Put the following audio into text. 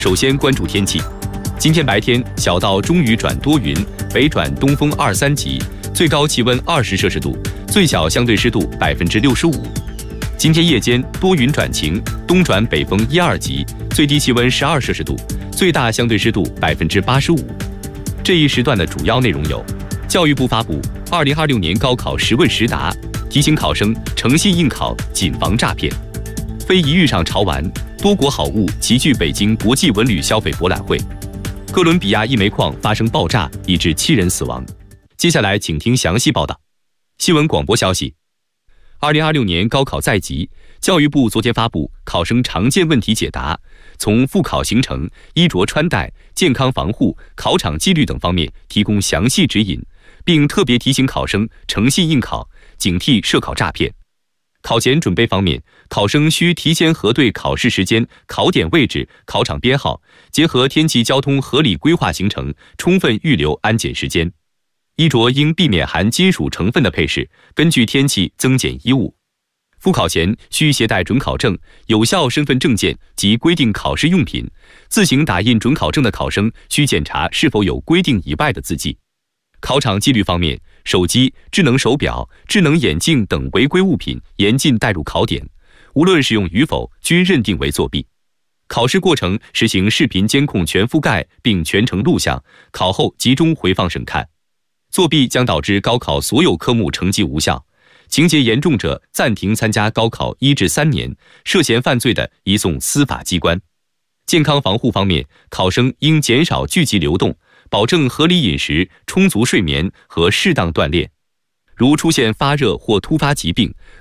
首先关注天气，今天白天小到中雨转多云，北转东风2、3级，最高气温20摄氏度，最小相对湿度65%。今天夜间多云转晴，东转北风1、2级，最低气温12摄氏度，最大相对湿度85%。这一时段的主要内容有：教育部发布2026年高考10问10答，提醒考生诚信应考，谨防诈骗。非遗遇上潮玩，多国好物齐聚北京国际文旅消费博览会。哥伦比亚一煤矿发生爆炸，已致7人死亡。接下来请听详细报道。新闻广播消息：2026年高考在即，教育部昨天发布考生常见问题解答，从复考行程、衣着穿戴、健康防护、考场纪律等方面提供详细指引，并特别提醒考生诚信应考，警惕涉考诈骗。考前准备方面，考生需提前核对考试时间、考点位置、考场编号，结合天气交通合理规划行程，充分预留安检时间。衣着应避免含金属成分的配饰，根据天气增减衣物。复考前需携带准考证、有效身份证件及规定考试用品。自行打印准考证的考生需检查是否有规定以外的字迹。考场纪律方面，手机、智能手表、智能眼镜等违规物品严禁带入考点，无论使用与否，均认定为作弊。考试过程实行视频监控全覆盖并全程录像，考后集中回放审看。作弊将导致高考所有科目成绩无效，情节严重者暂停参加高考1至3年，涉嫌犯罪的移送司法机关。健康防护方面，考生应减少聚集流动，保证合理饮食、充足睡眠和适当锻炼。如出现发热或突发疾病，